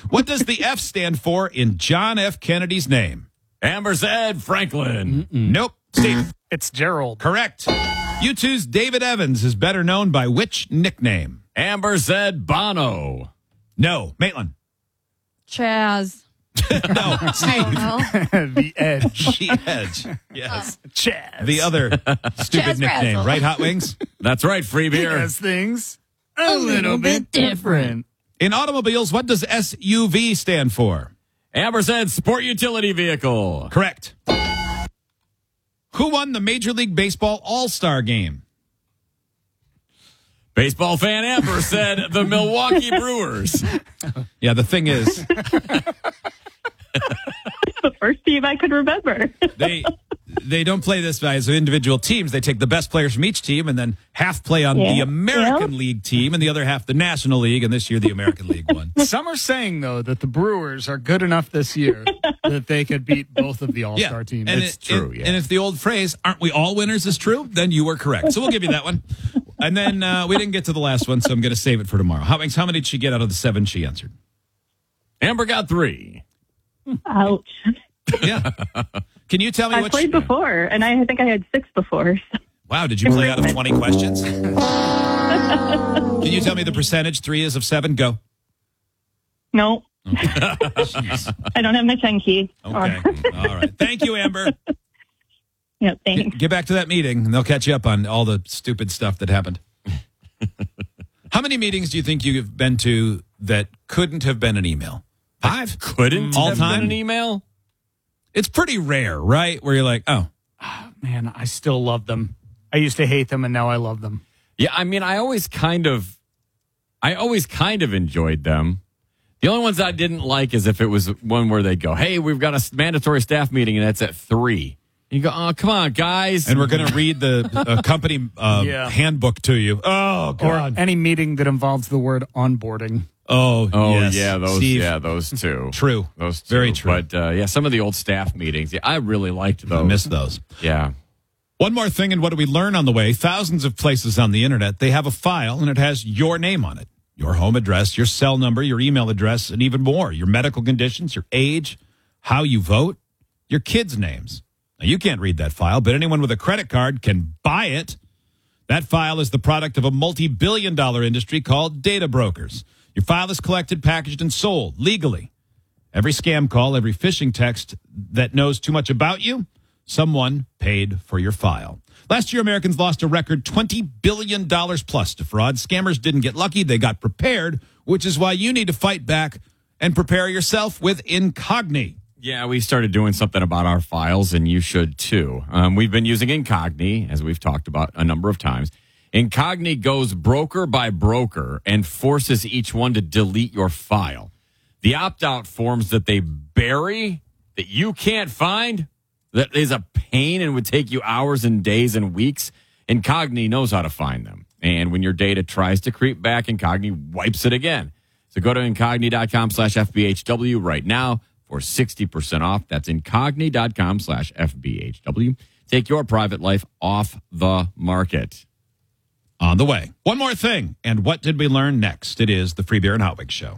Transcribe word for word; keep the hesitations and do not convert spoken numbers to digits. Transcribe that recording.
What does the F stand for in John F. Kennedy's name? Ampersand Franklin. Mm-mm. Nope. Steve. It's Gerald. Correct. U two's David Evans is better known by which nickname? Ampersand Bono. No. Maitland. Chaz. No. Steve. Well, The Edge. The Edge. Yes. Chaz. The other stupid Chaz nickname, Razzle. right, Hot Wings? That's right, free beer. Does things a little bit different. In automobiles, what does S U V stand for? Ampersand Sport Utility Vehicle. Correct. Who won the Major League Baseball All-Star Game? Baseball fan Amber said the Milwaukee Brewers. Yeah, the thing is, The first team I could remember. they they don't play this as individual teams. They take the best players from each team and then half play on Yeah. the American Yeah. League team and the other half the National League, and this year the American League won. Some are saying, though, that the Brewers are good enough this year that they could beat both of the All-Star teams. And It's it- true, it- yeah. And if the old phrase, aren't we all winners, is true, then you were correct. So we'll give you that one. And then uh, we didn't get to the last one, so I'm going to save it for tomorrow. How, how many did she get out of the seven she answered? Amber got three. Ouch. Yeah. Can you tell me I what played she, before, and I think I had six before. So. Wow, did you play out of twenty questions? Can you tell me the percentage three is of seven? Go. No, Jeez. I don't have my ten key. Okay. All right. Thank you, Amber. Yeah, Get, thanks. get back to that meeting, and they'll catch you up on all the stupid stuff that happened. How many meetings do you think you've been to that couldn't have been an email? Five? Couldn't All have time? been an email? It's pretty rare, right? Where you're like, oh, Man, I still love them. I used to hate them, and now I love them. Yeah, I mean, I always kind of, I always kind of enjoyed them. The only ones I didn't like is if it was one where they go, hey, we've got a mandatory staff meeting, and that's at three. And you go, oh, come on, guys. and we're going to read the uh, company uh, Yeah. handbook to you. Oh, Or God. any meeting that involves the word onboarding. Oh, Oh, yes. yeah, those, Steve, yeah, those two. True. Those two. Very true. But, uh, yeah, some of the old staff meetings, yeah, I really liked those. I miss those. Yeah. One more thing, and what do we learn on the way? Thousands of places on the internet, they have a file, and it has your name on it. Your home address, your cell number, your email address, and even more. Your medical conditions, your age, how you vote, your kids' names. Now, you can't read that file, but anyone with a credit card can buy it. That file is the product of a multi-billion dollar industry called data brokers. Your file is collected, packaged, and sold legally. Every scam call, every phishing text that knows too much about you, someone paid for your file. Last year, Americans lost a record twenty billion dollars plus to fraud. Scammers didn't get lucky. They got prepared, which is why you need to fight back and prepare yourself with Incogni. Yeah, we started doing something about our files, and you should too. Um, we've been using Incogni, as we've talked about a number of times. Incogni goes broker by broker and forces each one to delete your file. The opt-out forms that they bury, that you can't find, that is a pain and would take you hours and days and weeks. Incogni knows how to find them. And when your data tries to creep back, Incogni wipes it again. So go to incogni.com slash FBHW right now for sixty percent off. That's incogni.com slash FBHW. Take your private life off the market. On the way. One more thing. And what did we learn next? It is the Free Beer and Hot Wings Show.